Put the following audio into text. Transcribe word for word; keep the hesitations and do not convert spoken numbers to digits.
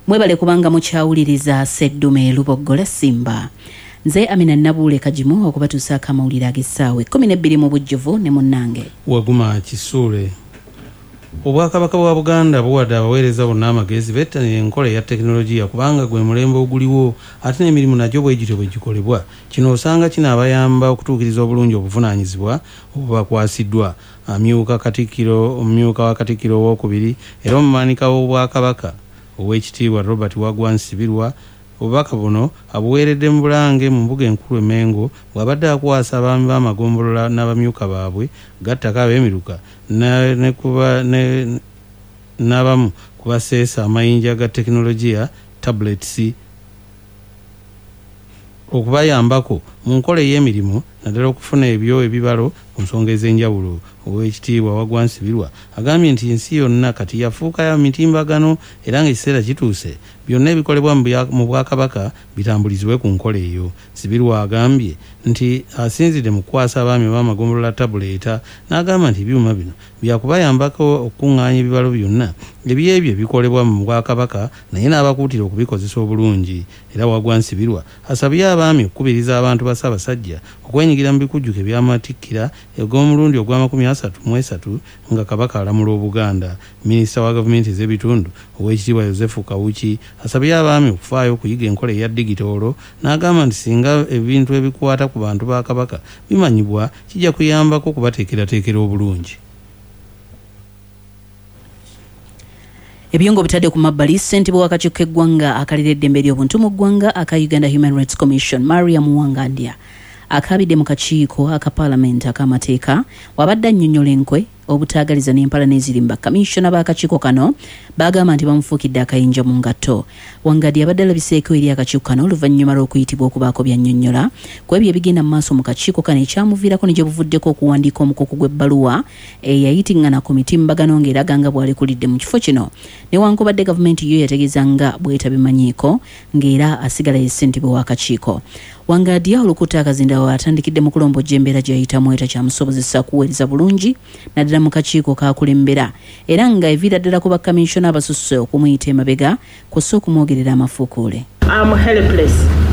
Mwebale kubanga mukyawuliriza Seddume Lubogola Simba. Nze Amina Nabule Kajimu okubatuusa akamawulire ag'essaawa ekkumi n'ebbiri mu bujjuvu ne munnange. Waguma Kisuule. Obwakabaka bwa Buganda buwadde abaweereza bonna amagezi bettanira enkola ya tekinologiya kubanga gwe mulembe oguliwo ate n'emirimu nagyo bwegityo bwe gikolebwa. Kino osanga kinaabayamba okutuukiriza obulungi obuvunaanyizibwa obubakwasiddwa. Amyuka Katikkiro, omumyuka wa Katikkiro owookubiri era omumaanika w'Obwakabaka Oweekitiibwa Robert Waggwa Nsibirwa obubaka buno abuweeredde mu Bulange mu mbuga enkulu Mengo bw'abadde akwasa abaami b'amagombolola n'abamyuka baabwe gattako ab'emiruka n'abamu kubaseesa amayinja ga tekinologiya tablets okubayambako mu nkola ey'emirimu naddala okufuna ebyo ebibalo ku nsonga ez'enjawulo. Oweekitiibwa Waggwa Nsibirwa agambye nti ensi yonna kati yafuuka ya mitimbagano era ng'ekiseera kituuse byonna ebikolebwa mu Bwakabaka bitambulizibwe ku nkola eyo. Nsibirwa agambye nti asinzidde mu kukwasa abaami b'amagombolola tabuleta n'agamba nti ebyuma bino byakubayambako okukuŋŋaanya ebibalo byonna ebyebyo bikolebwa mu Bwakabaka naye n'abakuutira okubikozesa obulungi. Era Waggwa Nsibirwa asabye abaami okukubiriza abantu ba Ssaabasajja okwenyigira mu bikujjuko eby'amatikkira ogw'omulundi ogw'amakumi asatu mu esatu nga Kabaka alamula Obuganda. Minisita wa gavumenti ez'ebitundu Oweekitiibwa Yosefu Kawuki asabye abaami okufaayo okuyiga enkola eya digitoolo n'agamba nti singa ebintu ebikwata ku bantu ba Kabaka bimanyibwa kijja kuyambako okubateekerateekera obulungi. Ebyongo bitadde ku mabbali ssentebe w'akakiiko k'eggwanga akalira eddembe ly'obuntu mu ggwanga aka Uganda Human Rights Commission Mariam Wangandya akabidde mu kakiiko aka Paalamenti ak'amateeka wabadde annyonnyola enkwe obutaagaliza n'empala n'ezirimba. Kaminsona b'akakiiko kano baagamba nti bamufuukidde akayinja mu ngatto. Wangandya abadde alabiseeko eri akakiiko kano oluvannyuma lw'okuyitibwa okubaako by'annyonnyola ku ebyo ebigenda mu maaso mu kakiiko kano ekyamuviirako ne gye buvuddeko okuwandiika omukuku gw'ebbaluwa eyayitingana ku mitimbagano ng'eraga nga bw'alekulidde mu kifo kino. Newankubadde gavumenti yo yategeeza nga bw'etabimanyiiko ng'era asigala ye ssentebe w'akakiiko. Wangandya olukuta akazindawo atandikidde mu kulombojja embeera gy'ayitamu eta kyamusobozesa kuweereza bulungi naddala mu kakiiko kakulembera era nga eviira ddala ku bakaminsona abasusse okumuyita emabega kw'ossa okumwogerera amafuukuule. I'm helpless.